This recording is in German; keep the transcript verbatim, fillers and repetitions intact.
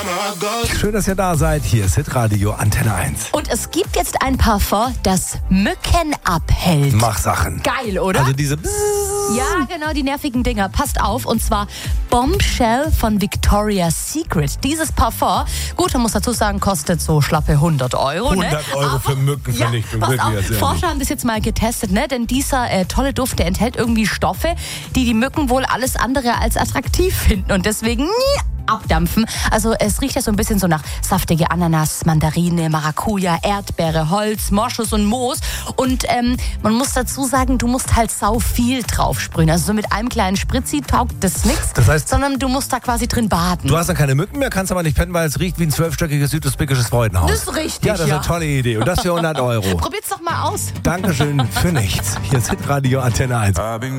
Schön, dass ihr da seid. Hier ist Hitradio Antenne eins. Und es gibt jetzt ein Parfum, das Mücken abhält. Mach Sachen. Geil, oder? Also diese... Ja, genau, die nervigen Dinger. Passt auf. Und zwar Bombshell von Victoria's Secret. Dieses Parfum, gut, man muss dazu sagen, kostet so schlappe hundert Euro. hundert ne? Euro Aber, für Mückenvernichtung. Ja, pass wirklich auf, jetzt Forscher haben das jetzt mal getestet, ne? Denn dieser äh, tolle Duft, der enthält irgendwie Stoffe, die die Mücken wohl alles andere als attraktiv finden. Und deswegen... abdampfen. Also es riecht ja so ein bisschen so nach saftige Ananas, Mandarine, Maracuja, Erdbeere, Holz, Moschus und Moos. Und ähm, man muss dazu sagen, du musst halt sau viel drauf sprühen. Also so mit einem kleinen Spritzi taugt das nichts, Das heißt, sondern du musst da quasi drin baden. du hast dann keine Mücken mehr, kannst aber nicht pennen, weil es riecht wie ein zwölfstöckiges südusbekisches Freudenhaus. Das ist richtig, Ja, das ist ja. eine tolle Idee. Und das für hundert Euro. Probiert's doch mal aus. Dankeschön für nichts. Hier ist Hitradio Antenne eins.